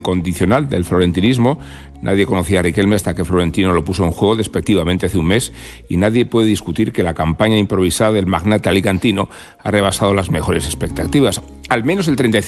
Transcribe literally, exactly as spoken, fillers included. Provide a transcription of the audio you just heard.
condicional del florentinismo. Nadie conocía a Riquelme hasta que Florentino lo puso en juego despectivamente hace un mes, y nadie puede discutir que la campaña improvisada del magnate alicantino ha rebasado las mejores expectativas. Al menos el treinta y cinco